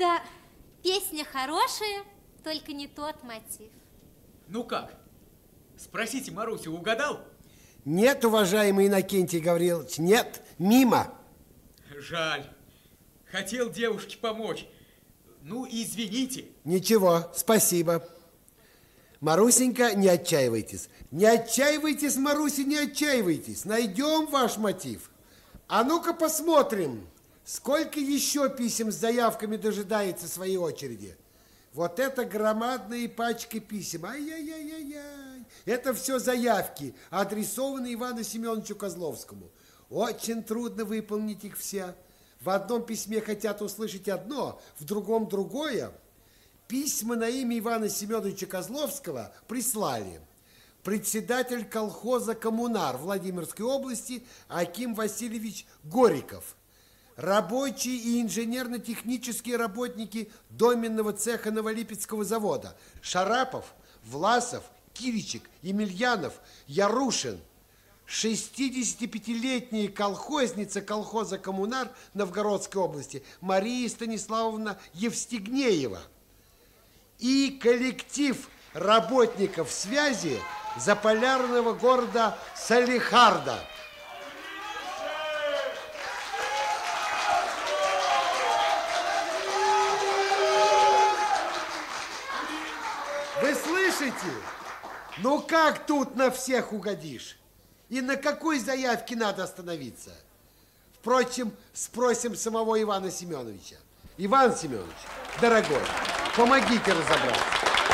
Да, песня хорошая, только не тот мотив. Ну как? Спросите Марусю, угадал? Нет, уважаемый Иннокентий Гаврилович, нет, мимо. Жаль. Хотел девушке помочь. Ну, извините. Ничего, спасибо. Марусенька, не отчаивайтесь. Не отчаивайтесь, Маруся, не отчаивайтесь. Найдем ваш мотив. А ну-ка посмотрим, сколько еще писем с заявками дожидается своей очереди. Вот это громадная пачка писем. Ай-яй-яй-яй-яй. Это все заявки, адресованные Ивану Семеновичу Козловскому. Очень трудно выполнить их все. В одном письме хотят услышать одно, в другом другое. Письма на имя Ивана Семеновича Козловского прислали председатель колхоза «Коммунар» Владимирской области Аким Васильевич Гориков, рабочие и инженерно-технические работники доменного цеха Новолипецкого завода Шарапов, Власов, Киричек, Емельянов, Ярушин, 65-летняя колхозница колхоза «Коммунар» Новгородской области Мария Станиславовна Евстигнеева и коллектив работников связи заполярного города Салихарда. Вы слышите? Ну как тут на всех угодишь? И на какой заявке надо остановиться? Впрочем, спросим самого Ивана Семеновича. Иван Семенович, дорогой, помогите разобраться.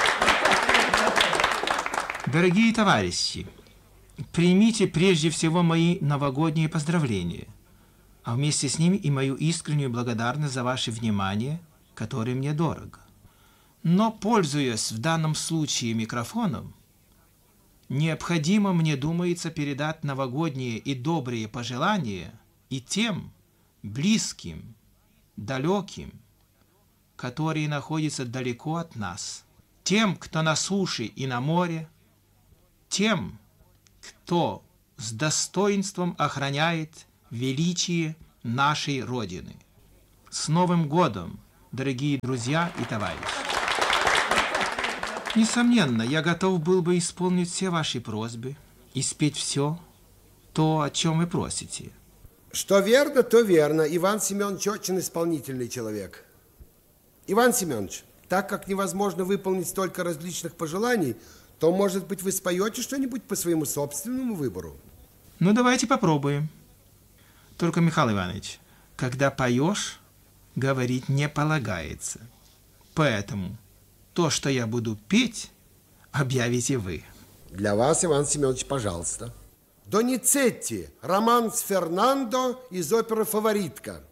Дорогие товарищи, примите прежде всего мои новогодние поздравления, а вместе с ними и мою искреннюю благодарность за ваше внимание, которое мне дорого. Но, пользуясь в данном случае микрофоном, необходимо, мне думается, передать новогодние и добрые пожелания и тем близким, далеким, которые находятся далеко от нас, тем, кто на суше и на море, тем, кто с достоинством охраняет величие нашей Родины. С Новым годом, дорогие друзья и товарищи! Несомненно, я готов был бы исполнить все ваши просьбы и спеть все то, о чем вы просите. Что верно, то верно. Иван Семенович очень исполнительный человек. Иван Семенович, так как невозможно выполнить столько различных пожеланий, то, может быть, вы споете что-нибудь по своему собственному выбору? Ну, давайте попробуем. Только, Михаил Иванович, когда поешь, говорить не полагается. Поэтому то, что я буду петь, объявите вы. Для вас, Иван Семенович, пожалуйста. Доницетти, романс Фернандо из оперы «Фаворитка».